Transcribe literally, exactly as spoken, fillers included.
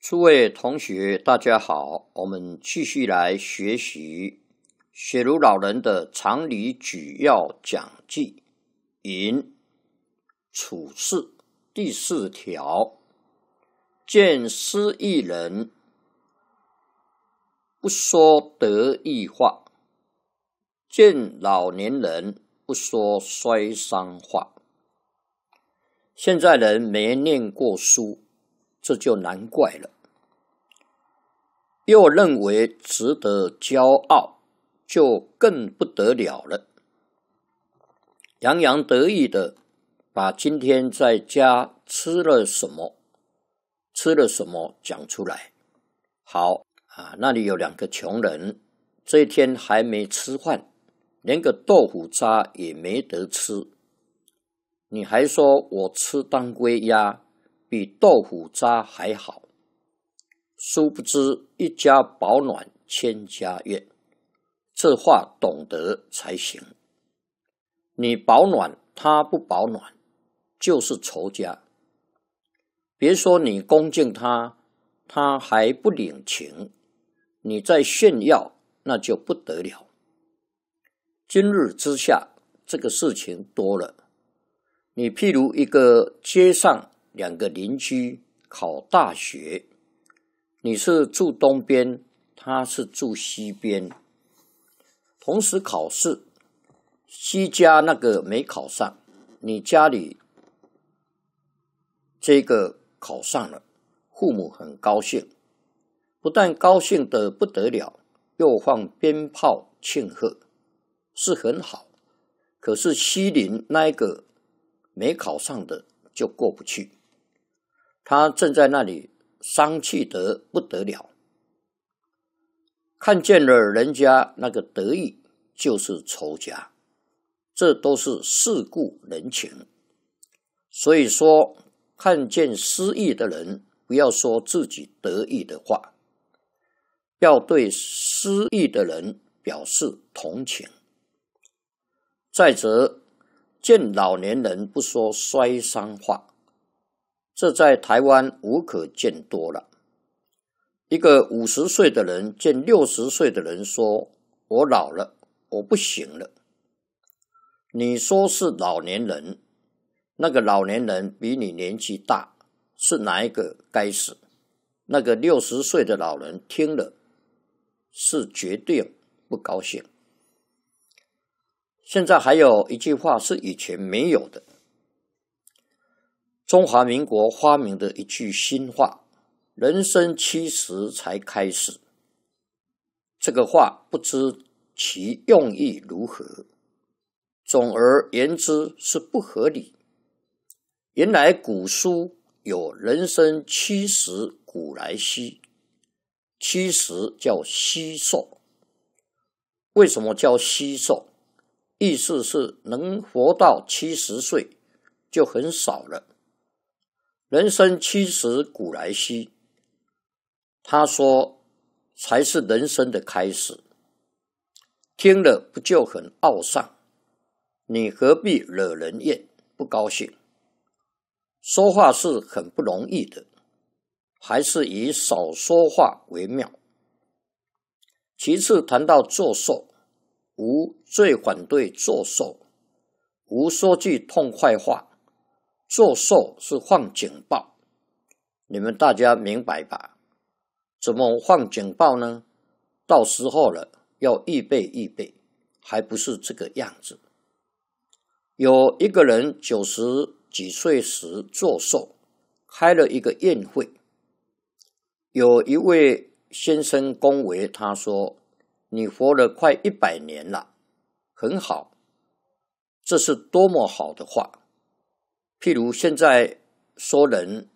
诸位同学，大家好，我们继续来学习雪如老人的常理举要讲记，引处事第四条，见失意人，不说得意话；见老年人，不说衰伤话。现在人没念过书，这就难怪了。又认为值得骄傲，就更不得了了。洋洋得意的把今天在家吃了什么，吃了什么讲出来。好啊，那里有两个穷人，这一天还没吃饭，连个豆腐渣也没得吃。你还说我吃当归鸭比豆腐渣还好，殊不知一家保暖千家怨，这话懂得才行。你保暖他不保暖，就是仇家。别说你恭敬他，他还不领情，你再炫耀那就不得了。今日之下这个事情多了，你譬如一个街上两个邻居考大学，你是住东边，他是住西边，同时考试，西家那个没考上，你家里这个考上了，父母很高兴，不但高兴得不得了，又放鞭炮庆贺，是很好。可是西邻那一个没考上的就过不去，他正在那里伤气得不得了，看见了人家那个得意，就是仇家，这都是世故人情。所以说，看见失意的人，不要说自己得意的话，要对失意的人表示同情。再者，见老年人不说衰伤话，这在台湾无可见多了。一个五十岁的人见六十岁的人说，我老了，我不行了。你说是老年人，那个老年人比你年纪大，是哪一个该死？那个六十岁的老人听了是绝对不高兴。现在还有一句话是以前没有的，中华民国发明的一句新话，人生七十才开始。这个话不知其用意如何，总而言之是不合理。原来古书有人生七十古来稀，七十叫稀寿。为什么叫稀寿？意思是能活到七十岁就很少了。人生七十古来稀，他说才是人生的开始，听了不就很懊丧？你何必惹人厌，不高兴？说话是很不容易的，还是以少说话为妙。其次谈到作寿，吾最反对作寿。吾说句痛快话，作寿是放警报，你们大家明白吧？怎么放警报呢？到时候了，要预备预备，还不是这个样子。有一个人九十几岁时作寿，开了一个宴会，有一位先生恭维他说，你活了快一百年了，很好，这是多么好的话。譬如现在说人